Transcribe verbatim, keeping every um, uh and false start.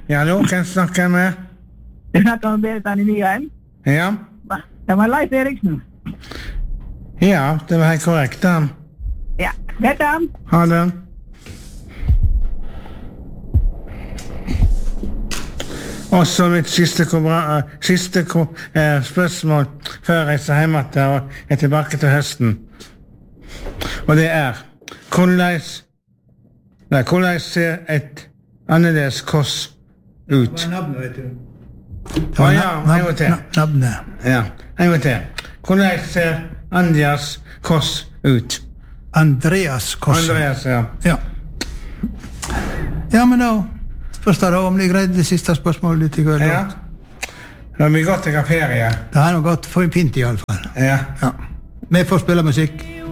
Ja, hallo, hvem snakker jeg med? Du snakker med Berit Anne Nyheim. Ja? Det var Leif Eriksen. Ja, det var helt korrekt, da. Ja, vet du? Ha det. Og så mitt siste, kobra, siste ko, eh, spørsmål før jeg reiser hjem og er tilbake til høsten. Og det er, hvordan, nei, hvordan ser et annerledes kors ut? Det var navnet, vet du. Å ja, en gang til. Navnet. Ja, en gang til. Hvordan ser Andreas kors ut? Andreas Kors. Andreas, ja. Ja. Ja, men da spørs det da om de greide det siste spørsmålet litt i går. Ja. Det har vi gått til ferie. Det har nok gått for en pint i alle fall. Ja. Ja. Vi får spille musikk.